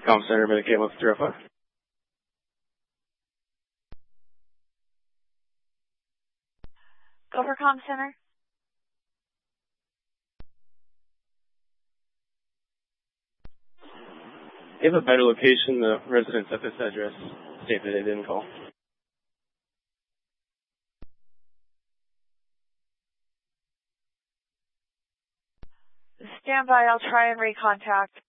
Comm Center, Medicaid 1305. Go for Comm Center. If you have a better location, the residents at this address state that they didn't call. Stand by, I'll try and recontact.